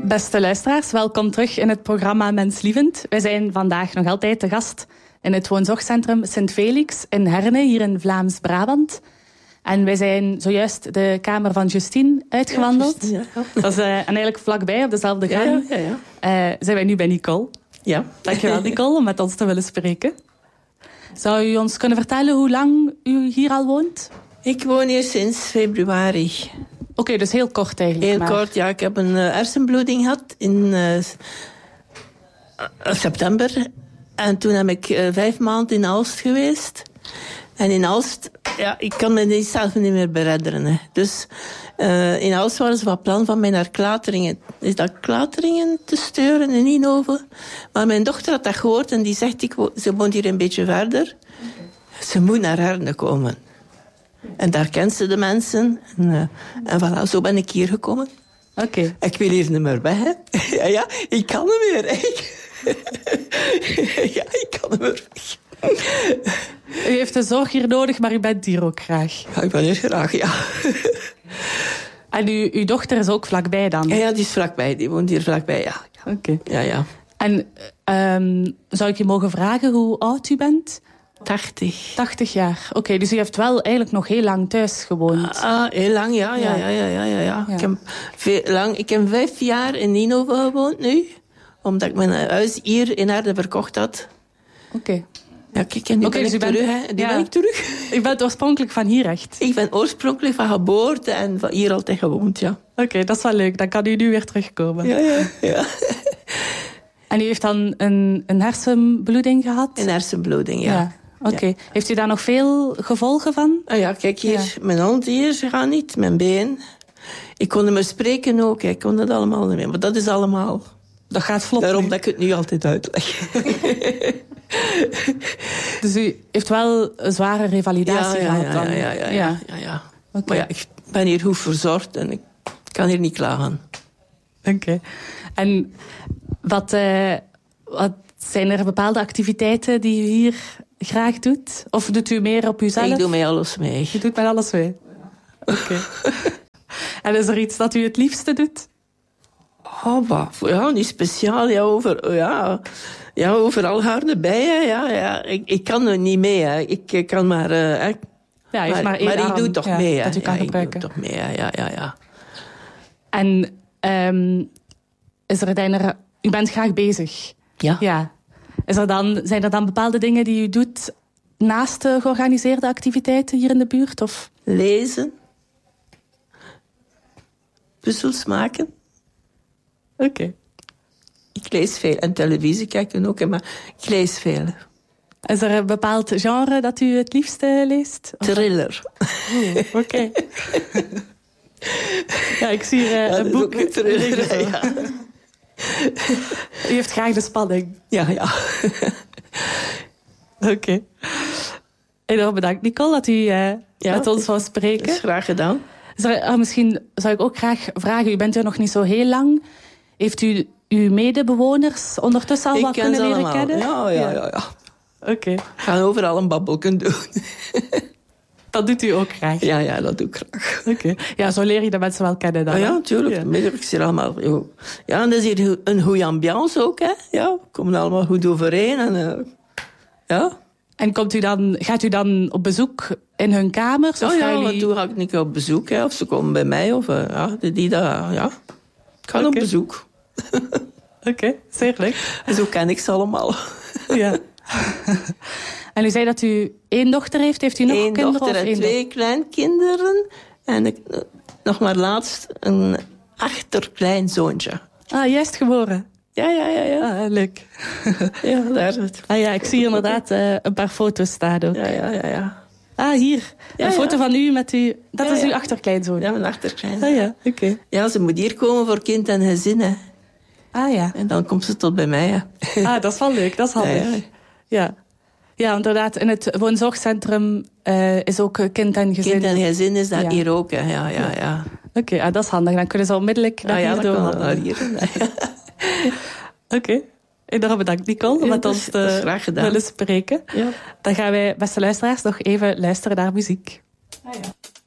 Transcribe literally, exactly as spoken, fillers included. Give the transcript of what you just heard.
Beste luisteraars, welkom terug in het programma Menslievend. Wij zijn vandaag nog altijd te gast in het woonzorgcentrum Sint-Felix in Herne, hier in Vlaams-Brabant. En wij zijn zojuist de kamer van Justine uitgewandeld. Ja, Justine, ja. Dat is uh, en eigenlijk vlakbij, op dezelfde gang. Ja, ja, ja. Uh, zijn wij nu bij Nicole. Ja. Dankjewel, Nicole, om met ons te willen spreken. Zou u ons kunnen vertellen hoe lang u hier al woont? Ik woon hier sinds februari. Oké, okay, dus heel kort eigenlijk. Heel maar. kort, ja. Ik heb een uh, hersenbloeding gehad in uh, september. En toen heb ik uh, vijf maanden in Aalst geweest. En in Aalst, ja, ik kan me zelf niet meer beredderen. Hè. Dus uh, in Aalst waren ze wat plan van mij naar Klateringen. Is dat Klateringen te sturen in Eindhoven? Maar mijn dochter had dat gehoord en die zegt, ik wo- ze woont hier een beetje verder. Okay. Ze moet naar Herne komen. En daar kent ze de mensen. En, uh, en voilà, zo ben ik hier gekomen. Oké. Okay. Ik wil hier niet meer weg, hè. ja, ja, ik kan niet meer. ja, ik kan niet meer weg. U heeft de zorg hier nodig, maar u bent hier ook graag. Ja, ik ben hier graag, ja. En u, uw dochter is ook vlakbij dan? Ja, ja, die is vlakbij. Die woont hier vlakbij, ja. ja. Oké. Okay. Ja, ja. En um, zou ik je mogen vragen hoe oud u bent? tachtig. tachtig jaar. Oké, okay, dus u heeft wel eigenlijk nog heel lang thuis gewoond. Ah, heel lang, ja. ja, ja, ja, ja, ja, ja. ja. Ik, heb veel, lang, ik heb vijf jaar in Eindhoven gewoond nu. Omdat ik mijn huis hier in Herne verkocht had. Oké. Okay. Ja, kijk, en nu okay, ben, dus ik, terug, bent, nu ja. ben ik terug. U bent oorspronkelijk van hier echt? Ik ben oorspronkelijk van geboorte en van hier altijd gewoond, ja. Oké, okay, dat is wel leuk. Dan kan u nu weer terugkomen. Ja, ja, ja. En u heeft dan een, een hersenbloeding gehad? Een hersenbloeding, ja. ja. Oké. Okay. Ja. Heeft u daar nog veel gevolgen van? Ah ja, kijk hier. Ja. Mijn hand hier, ze gaan niet. Mijn been. Ik kon niet meer spreken ook. Ik kon dat allemaal niet meer. Maar dat is allemaal... Dat gaat vlot. Daarom nu. dat ik het nu altijd uitleg. Dus u heeft wel een zware revalidatie ja, ja, gehad dan? Ja, ja, ja. ja, ja, ja. Okay. Maar ja, ik ben hier goed verzorgd en ik kan hier niet klagen. Oké. Okay. En wat, uh, wat zijn er bepaalde activiteiten die u hier graag doet? Of doet u meer op uzelf? Ik doe met alles mee. Je doet met alles mee? Oké. Okay. En is er iets dat u het liefste doet? Oh, wat? Ja, niet speciaal. Ja, over, ja, ja, overal harde bijen. Ja, ja. Ik, ik kan er niet mee. Hè. Ik, ik kan maar... Uh, hè. Ja, maar, maar, maar ik doe toch ja, mee. Hè. Dat u kan ja, gebruiken. Ik doe toch mee, ja, ja, ja. ja. En um, is er dan... U bent graag bezig. Ja. Ja. Is er dan, zijn er dan bepaalde dingen die u doet naast de georganiseerde activiteiten hier in de buurt? Of? Lezen. Puzzels maken. Oké. Okay. Ik lees veel. En televisie kijken ook, maar ik lees veel. Is er een bepaald genre dat u het liefste leest? Of? Thriller. Oké. Okay. Ja, ik zie uh, ja, een boek. Een thriller, ja. U heeft graag de spanning. Ja, ja. Oké. Okay. Enorm bedankt, Nicole, dat u uh, ja, met ons wou spreken. Dat is graag gedaan. Er, uh, misschien zou ik ook graag vragen, u bent er nog niet zo heel lang. Heeft u uw medebewoners ondertussen al ik wat ken kunnen leren allemaal. kennen? Ja, ja, ja. ja. Oké. Okay. Gaan overal een babbelken doen. Dat doet u ook graag? Ja, ja, dat doe ik graag. Oké. Okay. Ja, zo leer je de mensen wel kennen dan. Ah, ja, natuurlijk. Ja. Ik zie allemaal... Ja, en dat is hier een goede ambiance ook, hè. Ja, we komen allemaal goed overeen. En, uh, ja. En komt u dan, gaat u dan op bezoek in hun kamers? Oh, of ja, jullie... want toen ga ik niet op bezoek, hè. Of ze komen bij mij, of... Uh, ja, die, die dat... Ja, ik ga okay. op bezoek. Oké, okay, zeer leuk. En zo ken ik ze allemaal. Ja. En u zei dat u één dochter heeft. Heeft u nog Eén kinderen? dochter en één twee do- kleinkinderen. En ik, nog maar laatst een achterkleinzoontje. Ah, juist geboren. Ja, ja, ja. ja. Ah, leuk. Ja, daar is het. Ah ja, ik zie inderdaad uh, een paar foto's staan ook. Ja, ja, ja. ja. Ah, hier. Ja, een foto ja. van u met u... Dat ja, is ja. uw achterkleinzoon. Ja, mijn achterklein. Ah ja, oké. Okay. Ja, ze moet hier komen voor kind en gezin, hè. Ah ja. En dan komt ze tot bij mij, hè. Ah, dat is wel leuk. Dat is handig. Ja, ja. ja. Ja, inderdaad. In het woonzorgcentrum uh, is ook kind en gezin. Kind en gezin is dat ja. hier ook, hè. Ja, ja, ja. Oké, okay, ah, dat is handig. Dan kunnen ze onmiddellijk naar ah, ja, hier door. Ja, naar hier. Oké. Okay. Enorm bedankt, Nicole, om ja, met ons te willen spreken. Ja. Dan gaan wij, beste luisteraars, nog even luisteren naar muziek. Ah, ja.